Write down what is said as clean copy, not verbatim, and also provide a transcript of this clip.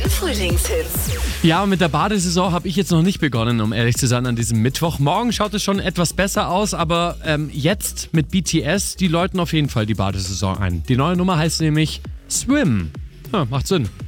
Frühlingshits. Ja, mit der Badesaison habe ich jetzt noch nicht begonnen, um ehrlich zu sein, an diesem Mittwoch. Morgen schaut es schon etwas besser aus, aber jetzt mit BTS, die läuten auf jeden Fall die Badesaison ein. Die neue Nummer heißt nämlich Swim. Ja, macht Sinn.